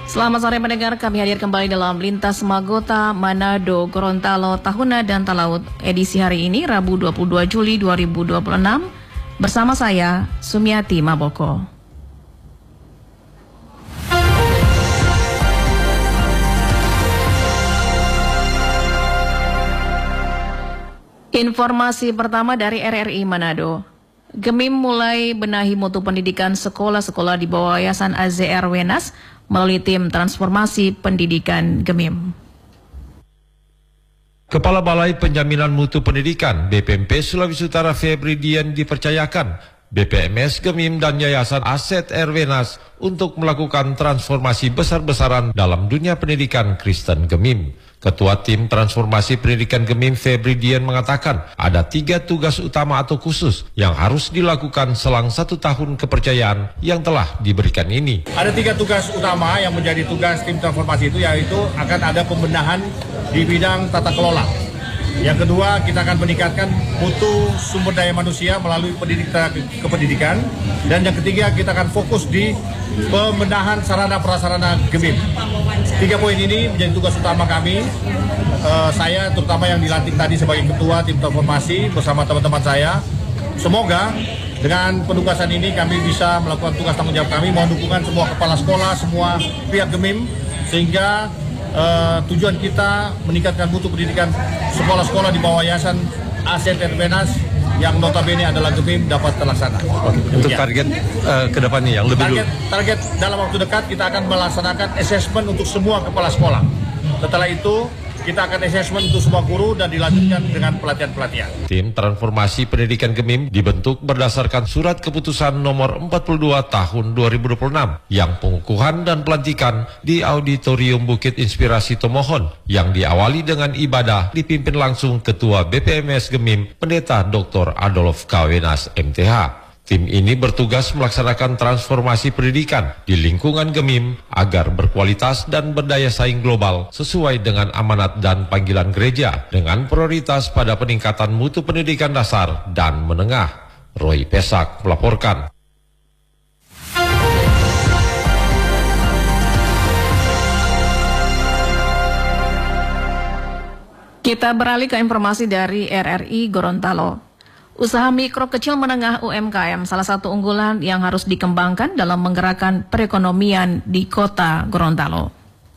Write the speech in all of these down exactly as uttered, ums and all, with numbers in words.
Selamat sore pendengar, kami hadir kembali dalam Lintas Magota Manado Gorontalo Tahuna dan Talaut edisi hari ini Rabu dua puluh dua Juli dua ribu dua puluh enam bersama saya Sumiati Maboko. Informasi pertama dari R R I Manado. Gemim mulai benahi mutu pendidikan sekolah-sekolah di bawah Yayasan A Z R Wenas melalui tim transformasi pendidikan Gemim. Kepala Balai Penjaminan Mutu Pendidikan B P M P Sulawesi Utara Febri Dian dipercayakan B P M S Gemim dan Yayasan A Z R Wenas untuk melakukan transformasi besar-besaran dalam dunia pendidikan Kristen Gemim. Ketua Tim Transformasi Pendidikan Gemim Febri Dian mengatakan ada tiga tugas utama atau khusus yang harus dilakukan selang satu tahun kepercayaan yang telah diberikan ini. Ada tiga tugas utama yang menjadi tugas tim transformasi itu, yaitu akan ada pembenahan di bidang tata kelola. Yang kedua, kita akan meningkatkan mutu sumber daya manusia melalui pendidikan kependidikan. Dan yang ketiga, kita akan fokus di pembenahan sarana prasarana Gemim. Tiga poin ini menjadi tugas utama kami. Uh, saya terutama yang dilantik tadi sebagai ketua tim transformasi bersama teman-teman saya. Semoga dengan penugasan ini kami bisa melakukan tugas tanggung jawab kami. Mohon dukungan semua kepala sekolah, semua pihak Gemim, sehingga Uh, tujuan kita meningkatkan mutu pendidikan sekolah-sekolah di bawah Yayasan A Z R Wenas yang notabene adalah Gemim dapat terlaksana. Untuk ya. target uh, ke depannya yang lebih target, dulu. Target dalam waktu dekat kita akan melaksanakan assessment untuk semua kepala sekolah. Setelah itu kita akan assessment untuk semua guru dan dilanjutkan dengan pelatihan-pelatihan. Tim Transformasi Pendidikan Gemim dibentuk berdasarkan Surat Keputusan Nomor empat puluh dua Tahun dua ribu dua puluh enam yang pengukuhan dan pelantikan di Auditorium Bukit Inspirasi Tomohon yang diawali dengan ibadah dipimpin langsung Ketua B P M S Gemim Pendeta Doktor Adolf K. Wenas M T H. Tim ini bertugas melaksanakan transformasi pendidikan di lingkungan Gemim agar berkualitas dan berdaya saing global sesuai dengan amanat dan panggilan gereja dengan prioritas pada peningkatan mutu pendidikan dasar dan menengah. Roy Pesak melaporkan. Kita beralih ke informasi dari R R I Gorontalo. Usaha mikro kecil menengah U M K M salah satu unggulan yang harus dikembangkan dalam menggerakkan perekonomian di kota Gorontalo.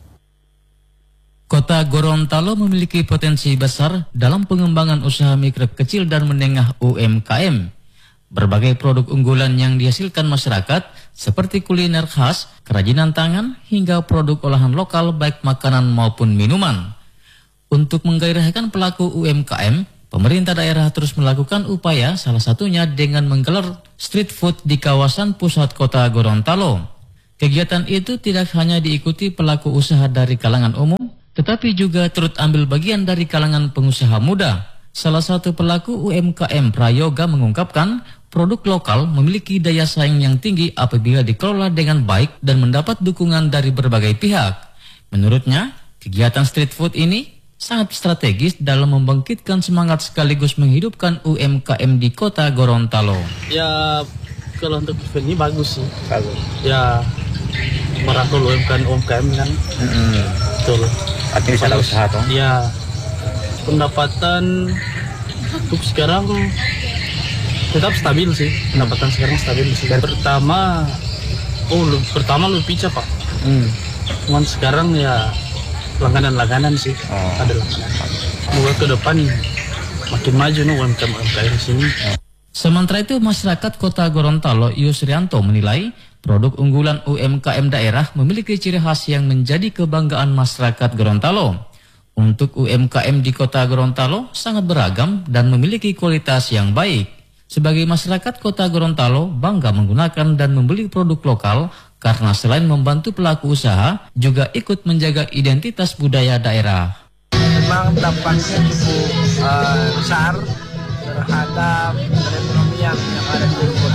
Kota Gorontalo memiliki potensi besar dalam pengembangan usaha mikro kecil dan menengah U M K M. Berbagai produk unggulan yang dihasilkan masyarakat seperti kuliner khas, kerajinan tangan, hingga produk olahan lokal baik makanan maupun minuman. Untuk menggairahkan pelaku U M K M, pemerintah daerah terus melakukan upaya, salah satunya dengan menggelar street food di kawasan pusat kota Gorontalo. Kegiatan itu tidak hanya diikuti pelaku usaha dari kalangan umum, tetapi juga turut ambil bagian dari kalangan pengusaha muda. Salah satu pelaku U M K M Prayoga mengungkapkan, produk lokal memiliki daya saing yang tinggi apabila dikelola dengan baik dan mendapat dukungan dari berbagai pihak. Menurutnya, kegiatan street food ini sangat strategis dalam membangkitkan semangat sekaligus menghidupkan U M K M di kota Gorontalo. Ya, kalau untuk event ini bagus sih. Bagus. Ya, merangkul U M K M U M K M kan. Mm-hmm. Betul. Artinya bisa ada usaha toh? Ya, pendapatan untuk sekarang tetap stabil sih. Pendapatan sekarang stabil sih. Pertama, oh pertama lebih cepat. Mm. Cuman sekarang ya langganan-langganan sih, oh. ada langganan. Semoga ke depan makin maju nih U M K M U M K M di sini. Sementara itu, masyarakat kota Gorontalo Yusrianto menilai produk unggulan U M K M daerah memiliki ciri khas yang menjadi kebanggaan masyarakat Gorontalo. Untuk U M K M di kota Gorontalo sangat beragam dan memiliki kualitas yang baik. Sebagai masyarakat kota Gorontalo bangga menggunakan dan membeli produk lokal karena selain membantu pelaku usaha, juga ikut menjaga identitas budaya daerah. Memang dampaknya cukup uh, besar terhadap perekonomian yang ada di